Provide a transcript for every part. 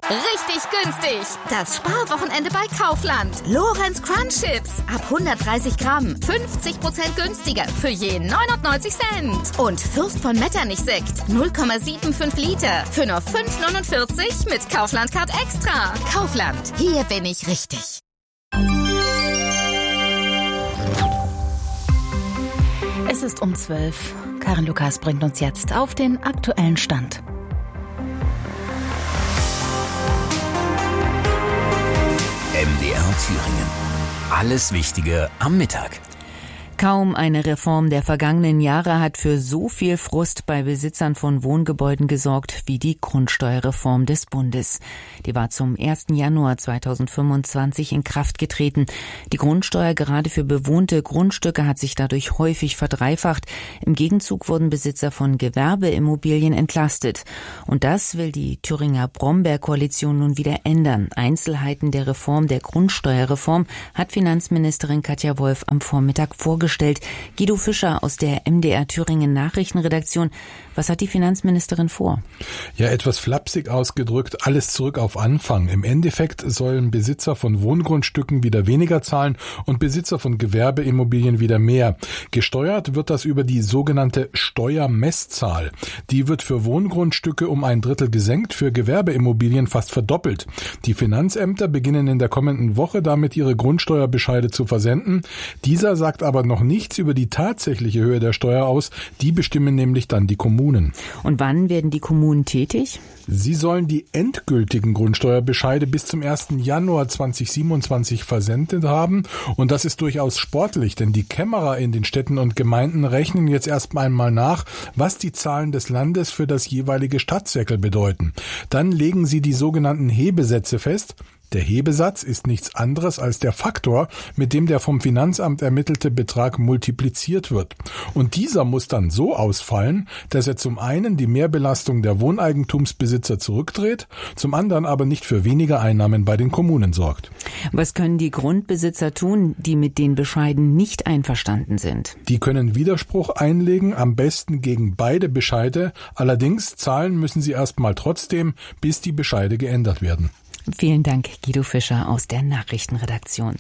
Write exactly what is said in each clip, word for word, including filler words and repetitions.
Richtig günstig. Das Sparwochenende bei Kaufland. Lorenz Crunch Chips. Ab hundertdreißig Gramm. fünfzig Prozent günstiger. Für je neunundneunzig Cent. Und Fürst von Metternich Sekt. null Komma fünfundsiebzig Liter. Für nur fünf neunundvierzig mit Kaufland Card Extra. Kaufland. Hier bin ich richtig. Es ist um zwölf. Karin Lukas bringt uns jetzt auf den aktuellen Stand. M D R Thüringen. Alles Wichtige am Mittag. Kaum eine Reform der vergangenen Jahre hat für so viel Frust bei Besitzern von Wohngebäuden gesorgt wie die Grundsteuerreform des Bundes. Die war zum ersten Januar zweitausendfünfundzwanzig in Kraft getreten. Die Grundsteuer gerade für bewohnte Grundstücke hat sich dadurch häufig verdreifacht. Im Gegenzug wurden Besitzer von Gewerbeimmobilien entlastet. Und das will die Thüringer Brombeer-Koalition nun wieder ändern. Einzelheiten der Reform der Grundsteuerreform hat Finanzministerin Katja Wolf am Vormittag vorgestellt. Guido Fischer aus der M D R Thüringen Nachrichtenredaktion. Was hat die Finanzministerin vor? Ja, etwas flapsig ausgedrückt, alles zurück auf Anfang. Im Endeffekt sollen Besitzer von Wohngrundstücken wieder weniger zahlen und Besitzer von Gewerbeimmobilien wieder mehr. Gesteuert wird das über die sogenannte Steuermesszahl. Die wird für Wohngrundstücke um ein Drittel gesenkt, für Gewerbeimmobilien fast verdoppelt. Die Finanzämter beginnen in der kommenden Woche damit, ihre Grundsteuerbescheide zu versenden. Dieser sagt aber noch nichts über die tatsächliche Höhe der Steuer aus. Die bestimmen nämlich dann die Kommunen. Und wann werden die Kommunen tätig? Sie sollen die endgültigen Grundsteuerbescheide bis zum ersten Januar zweitausendsiebenundzwanzig versendet haben. Und das ist durchaus sportlich, denn die Kämmerer in den Städten und Gemeinden rechnen jetzt erst einmal nach, was die Zahlen des Landes für das jeweilige Stadtzirkel bedeuten. Dann legen sie die sogenannten Hebesätze fest. Der Hebesatz ist nichts anderes als der Faktor, mit dem der vom Finanzamt ermittelte Betrag multipliziert wird. Und dieser muss dann so ausfallen, dass er zum einen die Mehrbelastung der Wohneigentumsbesitzer zurückdreht, zum anderen aber nicht für weniger Einnahmen bei den Kommunen sorgt. Was können die Grundbesitzer tun, die mit den Bescheiden nicht einverstanden sind? Die können Widerspruch einlegen, am besten gegen beide Bescheide. Allerdings zahlen müssen sie erstmal trotzdem, bis die Bescheide geändert werden. Vielen Dank, Guido Fischer aus der Nachrichtenredaktion.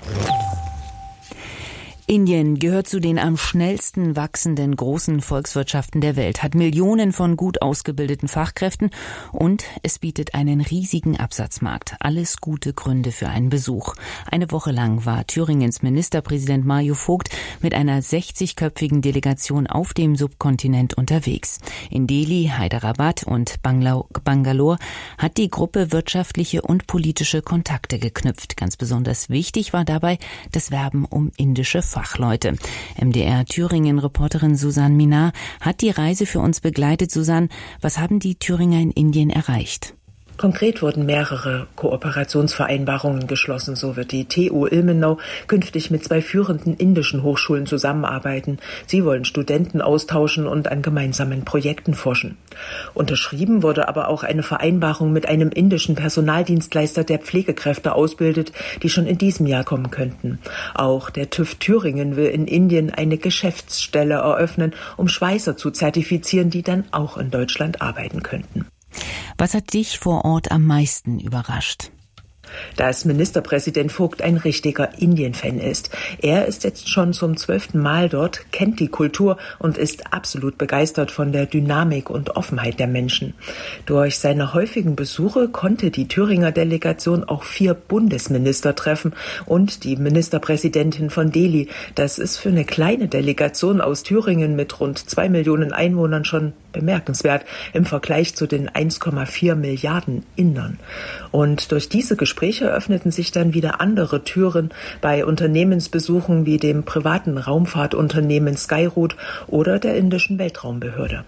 Indien gehört zu den am schnellsten wachsenden großen Volkswirtschaften der Welt, hat Millionen von gut ausgebildeten Fachkräften und es bietet einen riesigen Absatzmarkt. Alles gute Gründe für einen Besuch. Eine Woche lang war Thüringens Ministerpräsident Mario Vogt mit einer sechzigköpfigen Delegation auf dem Subkontinent unterwegs. In Delhi, Hyderabad und Bangalore hat die Gruppe wirtschaftliche und politische Kontakte geknüpft. Ganz besonders wichtig war dabei das Werben um indische Fachleute. M D R Thüringen-Reporterin Susanne Minar hat die Reise für uns begleitet. Susanne, was haben die Thüringer in Indien erreicht? Konkret wurden mehrere Kooperationsvereinbarungen geschlossen. So wird die T U Ilmenau künftig mit zwei führenden indischen Hochschulen zusammenarbeiten. Sie wollen Studenten austauschen und an gemeinsamen Projekten forschen. Unterschrieben wurde aber auch eine Vereinbarung mit einem indischen Personaldienstleister, der Pflegekräfte ausbildet, die schon in diesem Jahr kommen könnten. Auch der TÜV Thüringen will in Indien eine Geschäftsstelle eröffnen, um Schweißer zu zertifizieren, die dann auch in Deutschland arbeiten könnten. Was hat dich vor Ort am meisten überrascht? Dass Ministerpräsident Vogt ein richtiger Indien-Fan ist. Er ist jetzt schon zum zwölften Mal dort, kennt die Kultur und ist absolut begeistert von der Dynamik und Offenheit der Menschen. Durch seine häufigen Besuche konnte die Thüringer Delegation auch vier Bundesminister treffen und die Ministerpräsidentin von Delhi. Das ist für eine kleine Delegation aus Thüringen mit rund zwei Millionen Einwohnern schon bemerkenswert im Vergleich zu den eins Komma vier Milliarden Indern. Und durch diese Gespräche öffneten sich dann wieder andere Türen bei Unternehmensbesuchen wie dem privaten Raumfahrtunternehmen Skyroot oder der indischen Weltraumbehörde.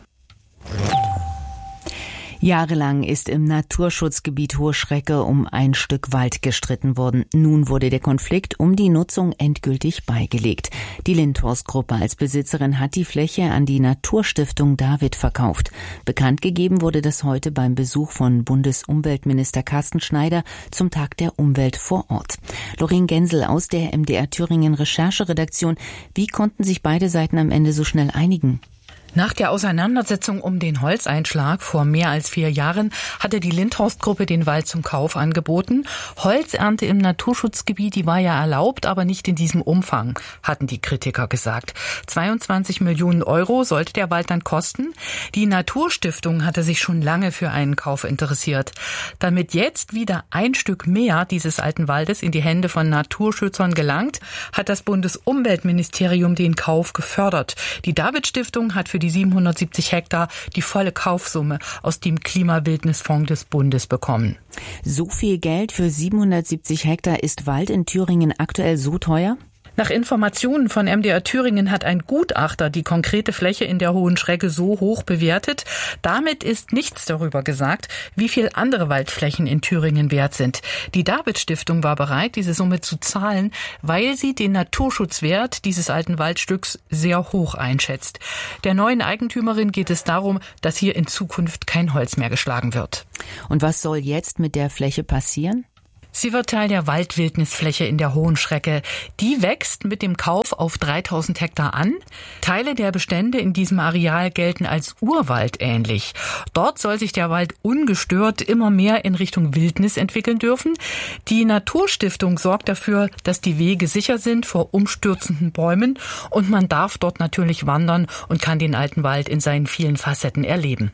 Jahrelang ist im Naturschutzgebiet Hohe Schrecke um ein Stück Wald gestritten worden. Nun wurde der Konflikt um die Nutzung endgültig beigelegt. Die Lindhorst-Gruppe als Besitzerin hat die Fläche an die Naturstiftung David verkauft. Bekannt gegeben wurde das heute beim Besuch von Bundesumweltminister Carsten Schneider zum Tag der Umwelt vor Ort. Lorraine Gensel aus der M D R Thüringen Rechercheredaktion. Wie konnten sich beide Seiten am Ende so schnell einigen? Nach der Auseinandersetzung um den Holzeinschlag vor mehr als vier Jahren hatte die Lindhorst-Gruppe den Wald zum Kauf angeboten. Holzernte im Naturschutzgebiet, die war ja erlaubt, aber nicht in diesem Umfang, hatten die Kritiker gesagt. zweiundzwanzig Millionen Euro sollte der Wald dann kosten. Die Naturstiftung hatte sich schon lange für einen Kauf interessiert. Damit jetzt wieder ein Stück mehr dieses alten Waldes in die Hände von Naturschützern gelangt, hat das Bundesumweltministerium den Kauf gefördert. Die David-Stiftung hat für die siebenhundertsiebzig Hektar die volle Kaufsumme aus dem Klimawildnisfonds des Bundes bekommen. So viel Geld für siebenhundertsiebzig Hektar, ist Wald in Thüringen aktuell so teuer? Nach Informationen von M D R Thüringen hat ein Gutachter die konkrete Fläche in der Hohen Schrecke so hoch bewertet. Damit ist nichts darüber gesagt, wie viel andere Waldflächen in Thüringen wert sind. Die David-Stiftung war bereit, diese Summe zu zahlen, weil sie den Naturschutzwert dieses alten Waldstücks sehr hoch einschätzt. Der neuen Eigentümerin geht es darum, dass hier in Zukunft kein Holz mehr geschlagen wird. Und was soll jetzt mit der Fläche passieren? Sie wird Teil der Waldwildnisfläche in der Hohen Schrecke. Die wächst mit dem Kauf auf dreitausend Hektar an. Teile der Bestände in diesem Areal gelten als Urwald ähnlich. Dort soll sich der Wald ungestört immer mehr in Richtung Wildnis entwickeln dürfen. Die Naturstiftung sorgt dafür, dass die Wege sicher sind vor umstürzenden Bäumen, und man darf dort natürlich wandern und kann den alten Wald in seinen vielen Facetten erleben.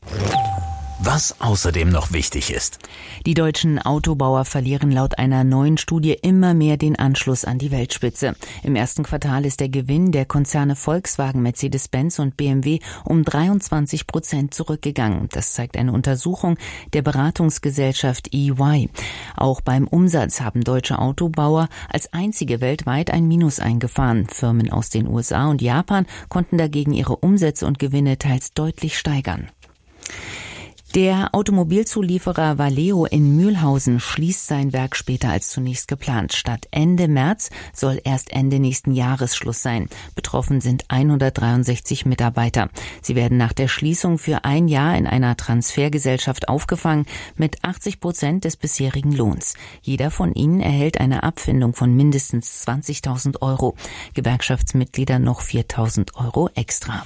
Was außerdem noch wichtig ist. Die deutschen Autobauer verlieren laut einer neuen Studie immer mehr den Anschluss an die Weltspitze. Im ersten Quartal ist der Gewinn der Konzerne Volkswagen, Mercedes-Benz und B M W um dreiundzwanzig Prozent zurückgegangen. Das zeigt eine Untersuchung der Beratungsgesellschaft E Y. Auch beim Umsatz haben deutsche Autobauer als einzige weltweit ein Minus eingefahren. Firmen aus den U S A und Japan konnten dagegen ihre Umsätze und Gewinne teils deutlich steigern. Der Automobilzulieferer Valeo in Mühlhausen schließt sein Werk später als zunächst geplant. Statt Ende März soll erst Ende nächsten Jahres Schluss sein. Betroffen sind hundertdreiundsechzig Mitarbeiter. Sie werden nach der Schließung für ein Jahr in einer Transfergesellschaft aufgefangen mit achtzig Prozent des bisherigen Lohns. Jeder von ihnen erhält eine Abfindung von mindestens zwanzigtausend Euro. Gewerkschaftsmitglieder noch viertausend Euro extra.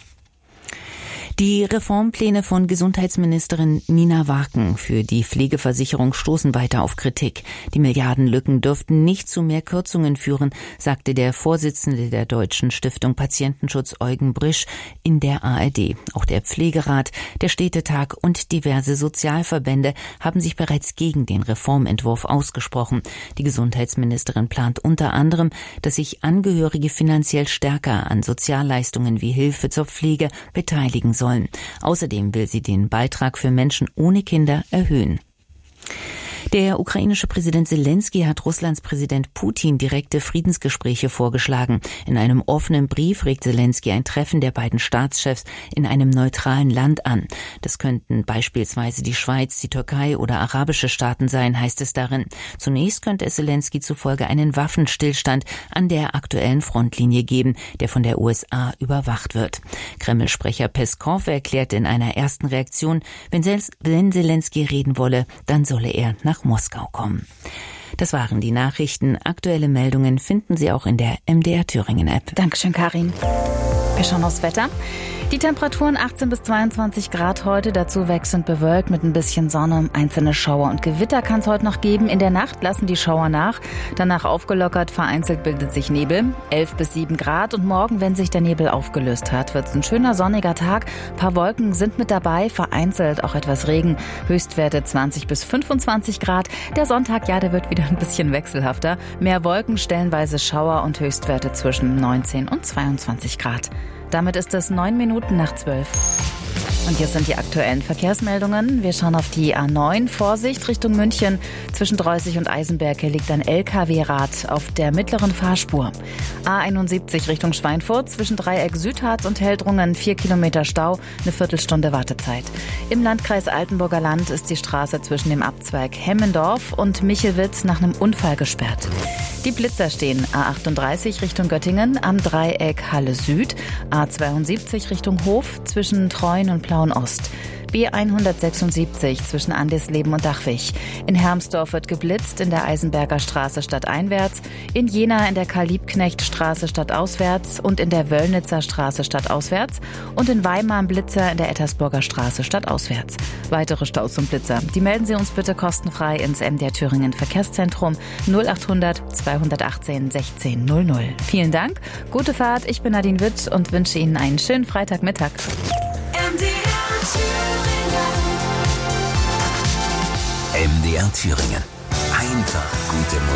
Die Reformpläne von Gesundheitsministerin Nina Waken für die Pflegeversicherung stoßen weiter auf Kritik. Die Milliardenlücken dürften nicht zu mehr Kürzungen führen, sagte der Vorsitzende der Deutschen Stiftung Patientenschutz Eugen Brisch in der A R D. Auch der Pflegerat, der Städtetag und diverse Sozialverbände haben sich bereits gegen den Reformentwurf ausgesprochen. Die Gesundheitsministerin plant unter anderem, dass sich Angehörige finanziell stärker an Sozialleistungen wie Hilfe zur Pflege beteiligen sollen. Sollen. Außerdem will sie den Beitrag für Menschen ohne Kinder erhöhen. Der ukrainische Präsident Selenskyj hat Russlands Präsident Putin direkte Friedensgespräche vorgeschlagen. In einem offenen Brief regt Selenskyj ein Treffen der beiden Staatschefs in einem neutralen Land an. Das könnten beispielsweise die Schweiz, die Türkei oder arabische Staaten sein, heißt es darin. Zunächst könnte es Selenskyj zufolge einen Waffenstillstand an der aktuellen Frontlinie geben, der von der U S A überwacht wird. Kreml-Sprecher Peskov erklärte in einer ersten Reaktion, wenn Selenskyj reden wolle, dann solle er nach Moskau kommen. Das waren die Nachrichten. Aktuelle Meldungen finden Sie auch in der M D R Thüringen App. Dankeschön, Karin. Wir schauen aufs Wetter. Die Temperaturen achtzehn bis zweiundzwanzig Grad heute, dazu wechselnd bewölkt mit ein bisschen Sonne. Einzelne Schauer und Gewitter kann es heute noch geben. In der Nacht lassen die Schauer nach, danach aufgelockert, vereinzelt bildet sich Nebel. elf bis sieben Grad und morgen, wenn sich der Nebel aufgelöst hat, wird es ein schöner sonniger Tag. Ein paar Wolken sind mit dabei, vereinzelt auch etwas Regen. Höchstwerte zwanzig bis fünfundzwanzig Grad. Der Sonntag, ja, der wird wieder ein bisschen wechselhafter. Mehr Wolken, stellenweise Schauer und Höchstwerte zwischen neunzehn und zweiundzwanzig Grad. Damit ist es neun Minuten nach zwölf. Und hier sind die aktuellen Verkehrsmeldungen. Wir schauen auf die A neun. Vorsicht Richtung München. Zwischen Dreußig und Eisenberg liegt ein L K W-Rad auf der mittleren Fahrspur. A einundsiebzig Richtung Schweinfurt. Zwischen Dreieck Südharz und Heldrungen vier Kilometer Stau, eine Viertelstunde Wartezeit. Im Landkreis Altenburger Land ist die Straße zwischen dem Abzweig Hemmendorf und Michelwitz nach einem Unfall gesperrt. Die Blitzer stehen A achtunddreißig Richtung Göttingen am Dreieck Halle Süd, A zweiundsiebzig Richtung Hof zwischen Treuen und Plauen Ost. B hundertsechsundsiebzig zwischen Andesleben und Dachwig. In Hermsdorf wird geblitzt, in der Eisenberger Straße stadteinwärts, in Jena in der Karl-Liebknecht-Straße stadtauswärts und in der Wöllnitzer Straße stadtauswärts und in Weimar im Blitzer in der Ettersburger Straße stadtauswärts. Weitere Staus und Blitzer, die melden Sie uns bitte kostenfrei ins M D R Thüringen Verkehrszentrum null achthundert zweihundertachtzehn sechzehn null null. Vielen Dank, gute Fahrt, ich bin Nadine Witt und wünsche Ihnen einen schönen Freitagmittag. M D R Thüringen. Einfach gute Musik.